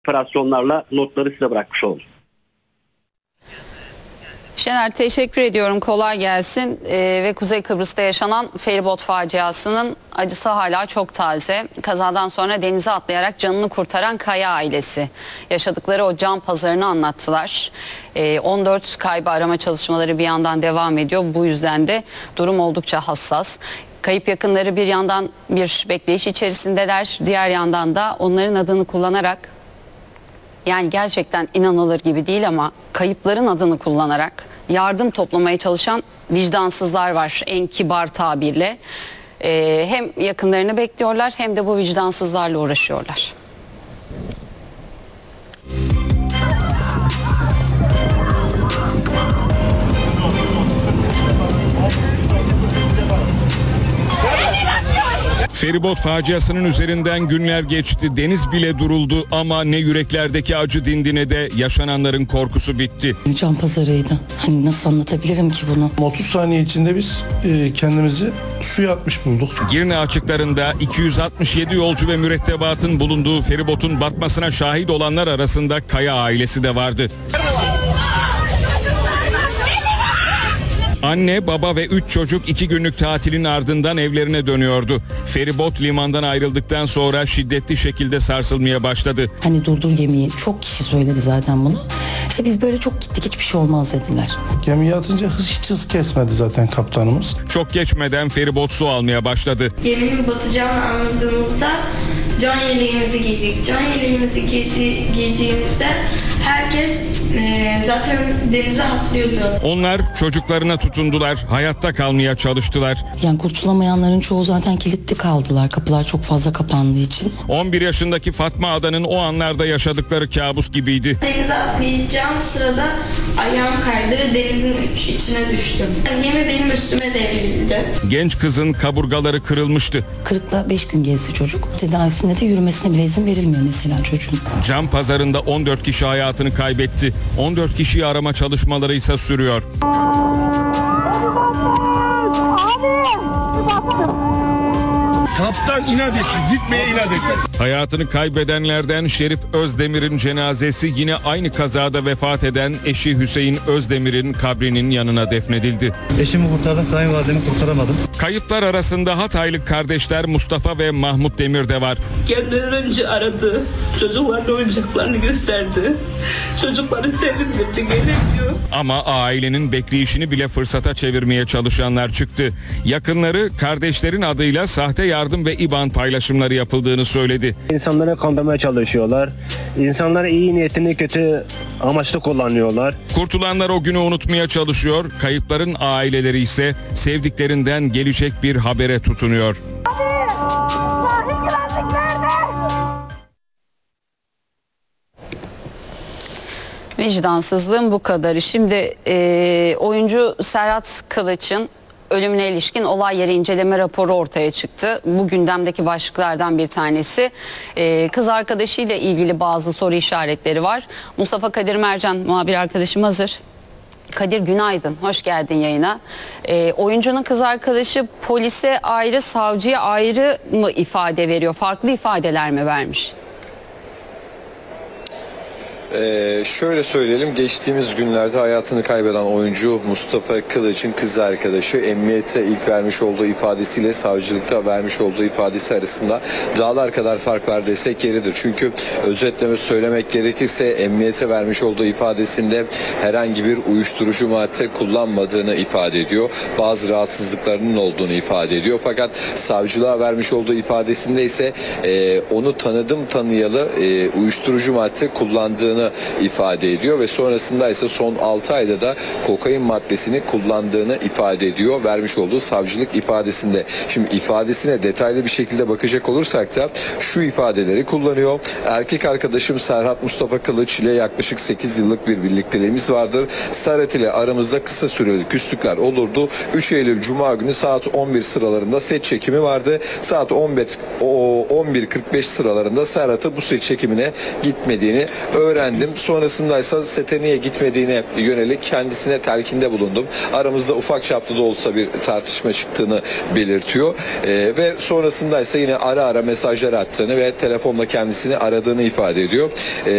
operasyonlarla notları size bırakmış oldum. Şener, teşekkür ediyorum. Kolay gelsin. Ve Kuzey Kıbrıs'ta yaşanan feribot faciasının acısı hala çok taze. Kazadan sonra denize atlayarak canını kurtaran Kaya ailesi yaşadıkları o can pazarını anlattılar. 14 kaybı arama çalışmaları bir yandan devam ediyor. Bu yüzden de durum oldukça hassas. Kayıp yakınları bir yandan bir bekleyiş içerisindeler. Diğer yandan da onların adını kullanarak, yani gerçekten inanılır gibi değil ama kayıpların adını kullanarak yardım toplamaya çalışan vicdansızlar var en kibar tabirle. Hem yakınlarını bekliyorlar hem de bu vicdansızlarla uğraşıyorlar. Feribot faciasının üzerinden günler geçti. Deniz bile duruldu ama ne yüreklerdeki acı dindi ne de yaşananların korkusu bitti. Can pazarıydı. Hani nasıl anlatabilirim ki bunu? 30 saniye içinde biz kendimizi suya atmış bulduk. Girne açıklarında 267 yolcu ve mürettebatın bulunduğu feribotun batmasına şahit olanlar arasında Kaya ailesi de vardı. Anne, baba ve 3 çocuk 2 günlük tatilin ardından evlerine dönüyordu. Feribot limandan ayrıldıktan sonra şiddetli şekilde sarsılmaya başladı. Hani durdur gemiyi. Çok kişi söyledi zaten bunu. İşte biz böyle çok gittik, hiçbir şey olmaz dediler. Gemiye atınca hiç hız kesmedi zaten kaptanımız. Çok geçmeden feribot su almaya başladı. Geminin batacağını anladığımızda can yeleğimizi giydik. Can yeleğimizi giydiğimizde herkes zaten denize atlıyordu. Onlar çocuklarına tutundular, hayatta kalmaya çalıştılar. Yani kurtulamayanların çoğu zaten kilitli kaldılar. Kapılar çok fazla kapandığı için. 11 yaşındaki Fatma Adan'ın o anlarda yaşadıkları kabus gibiydi. Denize atlayacağım sırada ayağım kaydı ve denizin içine düştüm. Gemi benim üstüme devrildi. Genç kızın kaburgaları kırılmıştı. Kırıkla 5 gün gezdi çocuk. Tedavisinde de yürümesine bile izin verilmiyor mesela çocuğun. Can pazarında 14 kişi hayatını kaybetti. 14 kişiyi arama çalışmaları ise sürüyor. Kaptan inat etti, gitmeye inat etti. Hayatını kaybedenlerden Şerif Özdemir'in cenazesi yine aynı kazada vefat eden eşi Hüseyin Özdemir'in kabrinin yanına defnedildi. Eşimi kurtardım, kayınvalidemi kurtaramadım. Kayıplar arasında Hataylı kardeşler Mustafa ve Mahmut Demir de var. Gelmeden önce aradı. Çocuklarla oyuncaklarını gösterdi. Çocukları sevindirdi, gelemiyor. Ama ailenin bekleyişini bile fırsata çevirmeye çalışanlar çıktı. Yakınları kardeşlerin adıyla sahte yardım ve IBAN paylaşımları yapıldığını söyledi. İnsanları kandırmaya çalışıyorlar. İnsanlara iyi niyetini kötü amaçlı kullanıyorlar. Kurtulanlar o günü unutmaya çalışıyor. Kayıpların aileleri ise sevdiklerinden gelecek bir habere tutunuyor. Vicdansızlığın bu kadarı. Şimdi oyuncu Serhat Kılıç'ın ölümüne ilişkin olay yeri inceleme raporu ortaya çıktı. Bu gündemdeki başlıklardan bir tanesi. Kız arkadaşıyla ilgili bazı soru işaretleri var. Mustafa Kadir Mercan muhabir arkadaşım hazır. Kadir, günaydın, hoş geldin yayına. Oyuncunun kız arkadaşı polise ayrı, savcıya ayrı mı ifade veriyor? Farklı ifadeler mi vermiş? Şöyle söyleyelim, geçtiğimiz günlerde hayatını kaybeden oyuncu Mustafa Kılıç'ın kız arkadaşı emniyete ilk vermiş olduğu ifadesiyle savcılıkta vermiş olduğu ifadesi arasında dağlar kadar fark var desek yeridir. Çünkü özetleme söylemek gerekirse emniyete vermiş olduğu ifadesinde herhangi bir uyuşturucu madde kullanmadığını ifade ediyor. Bazı rahatsızlıklarının olduğunu ifade ediyor. Fakat savcılığa vermiş olduğu ifadesinde ise onu tanıdım tanıyalı uyuşturucu madde kullandığını ifade ediyor ve sonrasında ise son 6 ayda da kokain maddesini kullandığını ifade ediyor vermiş olduğu savcılık ifadesinde. Şimdi ifadesine detaylı bir şekilde bakacak olursak da şu ifadeleri kullanıyor. Erkek arkadaşım Serhat Mustafa Kılıç ile yaklaşık 8 yıllık bir birlikteliğimiz vardır. Serhat ile aramızda kısa süreli küslükler olurdu. 3 Eylül Cuma günü saat 11 sıralarında set çekimi vardı. Saat 11.45 sıralarında Serhat'ı bu set çekimine gitmediğini öğrendi. güvendim. Sonrasında ise sete niye gitmediğine yönelik kendisine telkinde bulundum. Aramızda ufak çaplı da olsa bir tartışma çıktığını belirtiyor. Ve sonrasında ise yine ara ara mesajlar attığını ve telefonla kendisini aradığını ifade ediyor.